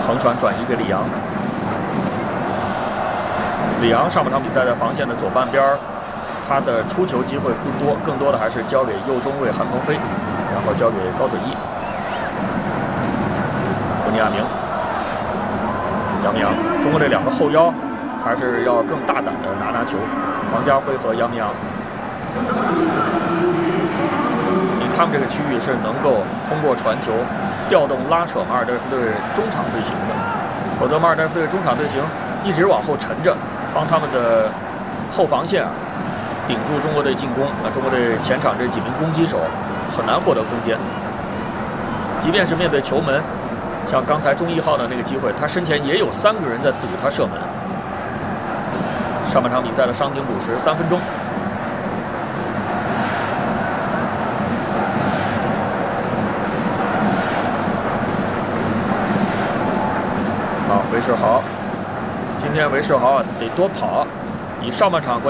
横传转移给李阳。李阳上半场比赛在防线的左半边，他的出球机会不多，更多的还是交给右中卫韩鹏飞，然后交给高准翼。布尼亚明、杨明洋，中国这两个后腰还是要更大胆的拿球。王家辉和杨明洋，因为他们这个区域是能够通过传球调动拉扯马尔代夫队中场队形的，否则马尔代夫队中场队形一直往后沉着，帮他们的后防线顶住中国队进攻，中国队前场这几名攻击手很难获得空间。即便是面对球门，像刚才钟毅浩的那个机会，他身前也有3个人在堵他射门。上半场比赛的伤停补时3分钟。好，韦世豪，今天韦世豪得多跑，以上半场